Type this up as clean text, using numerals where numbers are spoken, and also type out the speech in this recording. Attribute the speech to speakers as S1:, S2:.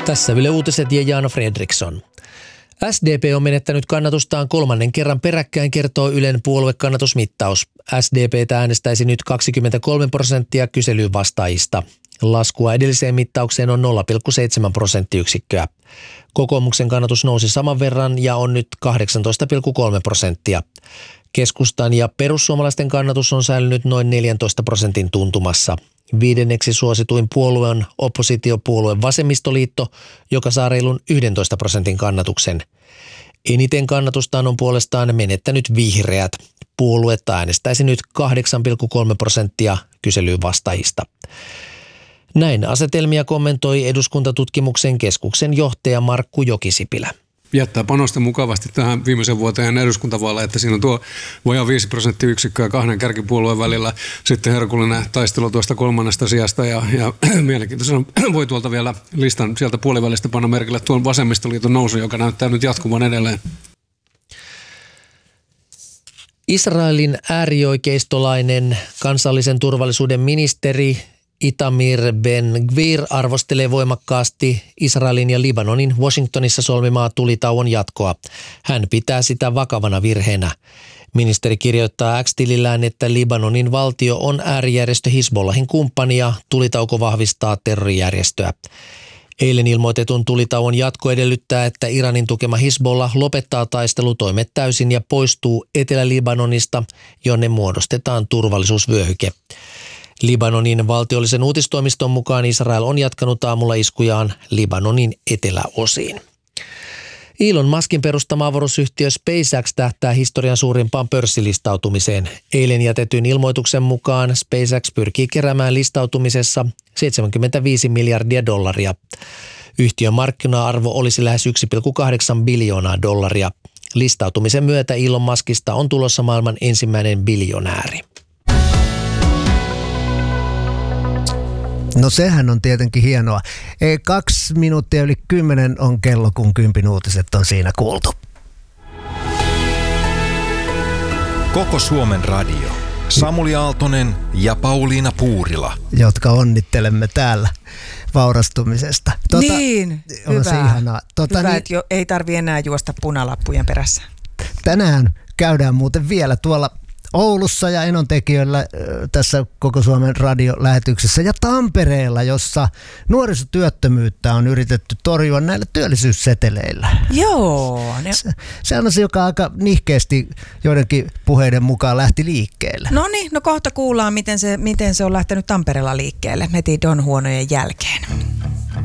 S1: Tässä Yle Uutiset ja Jaana Fredriksson. SDP on menettänyt kannatustaan 3. kerran peräkkäin, kertoo Ylen puoluekannatusmittaus. SDP:tä äänestäisi nyt 23% kyselyyn vastaajista. Laskua edelliseen mittaukseen on 0,7 prosenttiyksikköä. Kokoomuksen kannatus nousi saman verran ja on nyt 18,3%. Keskustan ja perussuomalaisten kannatus on säilynyt noin 14% tuntumassa. 5. suosituin puolue on oppositiopuolue Vasemmistoliitto, joka saa reilun 11% kannatuksen. Eniten kannatustaan on puolestaan menettänyt vihreät. Puoluetta äänestäisi nyt 8,3% kyselyyn vastaajista. Näin asetelmia kommentoi Eduskuntatutkimuksen keskuksen johtaja Markku Jokisipilä.
S2: Jättää panosta mukavasti tähän viimeisen vuoteen eduskuntavaaleja, että siinä on tuo vajaa 5 prosenttiyksikköä kahden kärkipuolueen välillä. Sitten herkullinen taistelu tuosta 3. sijasta ja mielenkiintoisena voi tuolta vielä listan sieltä puolivälistä panna merkille tuon Vasemmistoliiton nousu, joka näyttää nyt jatkuvan edelleen.
S1: Israelin äärioikeistolainen kansallisen turvallisuuden ministeri Itamar Ben-Gvir arvostelee voimakkaasti Israelin ja Libanonin Washingtonissa solmimaa tulitauon jatkoa. Hän pitää sitä vakavana virheenä. Ministeri kirjoittaa X-tilillään, että Libanonin valtio on äärijärjestö Hizbollahin kumppani ja tulitauko vahvistaa terrorijärjestöä. Eilen ilmoitetun tulitauon jatko edellyttää, että Iranin tukema Hizbollah lopettaa taistelutoimet täysin ja poistuu Etelä-Libanonista, jonne muodostetaan turvallisuusvyöhyke. Libanonin valtiollisen uutistoimiston mukaan Israel on jatkanut aamulla iskujaan Libanonin eteläosiin. Elon Muskin perustama avaruusyhtiö SpaceX tähtää historian suurimpaan pörssilistautumiseen. Eilen jätetyn ilmoituksen mukaan SpaceX pyrkii keräämään listautumisessa $75 miljardia. Yhtiön markkina-arvo olisi lähes $1,8 biljoonaa. Listautumisen myötä Elon Muskista on tulossa maailman ensimmäinen biljonääri.
S3: No sehän on tietenkin hienoa. 2 minuuttia yli 10 on kello, kun Kympin uutiset on siinä kuultu.
S4: Koko Suomen radio. Samuli Aaltonen ja Pauliina Puurila.
S3: Jotka onnittelemme täällä vaurastumisesta.
S5: Niin,
S3: on se ihanaa.
S5: Hyvä, että ei tarvitse enää juosta punalappujen perässä.
S3: Tänään käydään muuten vielä tuolla Oulussa ja Enontekijöllä tässä Koko Suomen radiolähetyksessä ja Tampereella, jossa nuorisotyöttömyyttä on yritetty torjua näillä työllisyysseteleillä.
S5: Joo.
S3: Se on se, joka aika nihkeästi joidenkin puheiden mukaan lähti liikkeelle.
S5: No niin, kohta kuullaan, miten se on lähtenyt Tampereella liikkeelle heti Don Huonojen jälkeen.